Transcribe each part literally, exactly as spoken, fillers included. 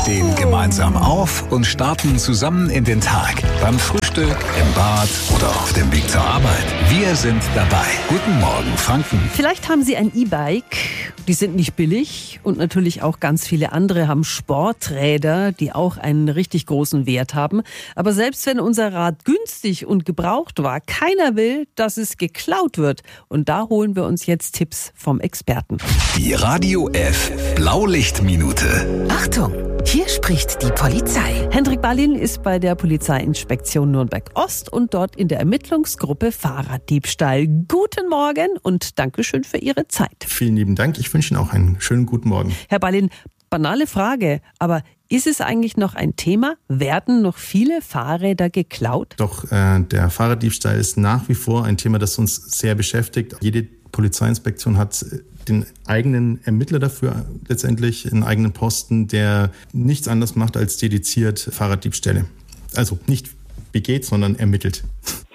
stehen gemeinsam auf und starten zusammen in den Tag. Beim Frühstück, im Bad oder auf dem Weg zur Arbeit. Wir sind dabei. Guten Morgen, Franken. Vielleicht haben Sie ein E-Bike. Die sind nicht billig und natürlich auch ganz viele andere haben Sporträder, die auch einen richtig großen Wert haben. Aber selbst wenn unser Rad günstig und gebraucht war, keiner will, dass es geklaut wird. Und da holen wir uns jetzt Tipps vom Experten. Die Radio F Blaulichtminute. Achtung, hier spricht die Polizei. Hendrik Ballin ist bei der Polizeiinspektion Nürnberg-Ost und dort in der Ermittlungsgruppe Fahrraddiebstahl. Guten Morgen und Dankeschön für Ihre Zeit. Vielen lieben Dank. Ich wünsche Ihnen auch einen schönen guten Morgen. Herr Ballin, banale Frage, aber ist es eigentlich noch ein Thema? Werden noch viele Fahrräder geklaut? Doch, äh, der Fahrraddiebstahl ist nach wie vor ein Thema, das uns sehr beschäftigt. Jede Polizeiinspektion hat den eigenen Ermittler dafür, letztendlich einen eigenen Posten, der nichts anderes macht als dediziert Fahrraddiebstähle. Also nicht begeht, sondern ermittelt.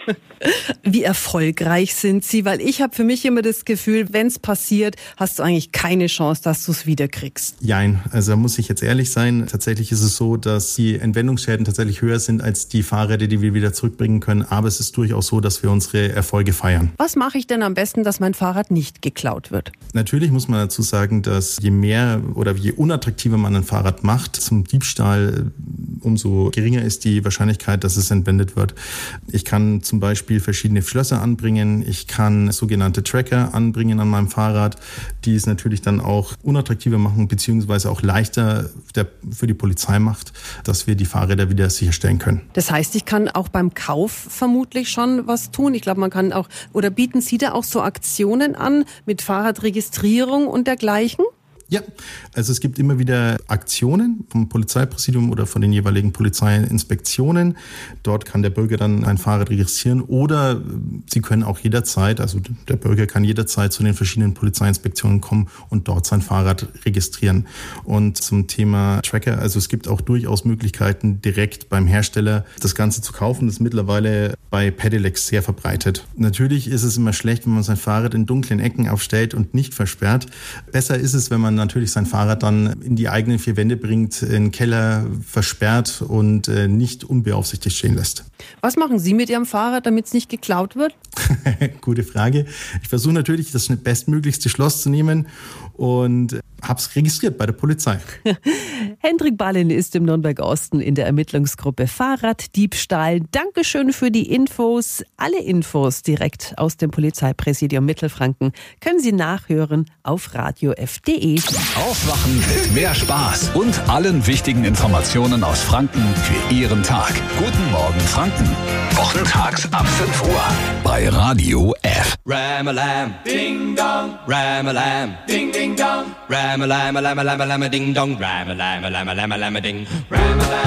Wie erfolgreich sind Sie? Weil ich habe für mich immer das Gefühl, wenn es passiert, hast du eigentlich keine Chance, dass du es wiederkriegst. Jein, also da muss ich jetzt ehrlich sein. Tatsächlich ist es so, dass die Entwendungsschäden tatsächlich höher sind als die Fahrräder, die wir wieder zurückbringen können. Aber es ist durchaus so, dass wir unsere Erfolge feiern. Was mache ich denn am besten, dass mein Fahrrad nicht geklaut wird? Natürlich muss man dazu sagen, dass je mehr oder je unattraktiver man ein Fahrrad macht zum Diebstahl, umso geringer ist die Wahrscheinlichkeit, dass es entwendet wird. Ich kann zum Beispiel verschiedene Schlösser anbringen. Ich kann sogenannte Tracker anbringen an meinem Fahrrad, die es natürlich dann auch unattraktiver machen, beziehungsweise auch leichter der, für die Polizei macht, dass wir die Fahrräder wieder sicherstellen können. Das heißt, ich kann auch beim Kauf vermutlich schon was tun. Ich glaube, man kann auch, oder bieten Sie da auch so Aktionen an mit Fahrradregistrierung und dergleichen? Ja, also es gibt immer wieder Aktionen vom Polizeipräsidium oder von den jeweiligen Polizeiinspektionen. Dort kann der Bürger dann ein Fahrrad registrieren oder Sie können auch jederzeit, also der Bürger kann jederzeit zu den verschiedenen Polizeiinspektionen kommen und dort sein Fahrrad registrieren. Und zum Thema Tracker, also es gibt auch durchaus Möglichkeiten, direkt beim Hersteller das Ganze zu kaufen. Das ist mittlerweile bei Pedelecs sehr verbreitet. Natürlich ist es immer schlecht, wenn man sein Fahrrad in dunklen Ecken aufstellt und nicht versperrt. Besser ist es, wenn man natürlich sein Fahrrad dann in die eigenen vier Wände bringt, in den Keller versperrt und äh, nicht unbeaufsichtigt stehen lässt. Was machen Sie mit Ihrem Fahrrad, damit es nicht geklaut wird? Gute Frage. Ich versuche natürlich, das bestmöglichste Schloss zu nehmen und habe es registriert bei der Polizei. Hendrik Ballin ist im Nürnberg-Osten in der Ermittlungsgruppe Fahrraddiebstahl. Dankeschön für die Infos. Alle Infos direkt aus dem Polizeipräsidium Mittelfranken können Sie nachhören auf radio f punkt de. Aufwachen mit mehr Spaß und allen wichtigen Informationen aus Franken für Ihren Tag. Guten Morgen, Franken. Wochentags ab fünf Uhr bei Radio F. Ram-a-lam, ding-dong, Ram-a-lam, ding-ding-dong, Ram-a-lam-a-lam-a-lam-a-ding-dong, Ram-a-lam-a-lam-a-lam-a-lam-a-ding, Ram-a-lam.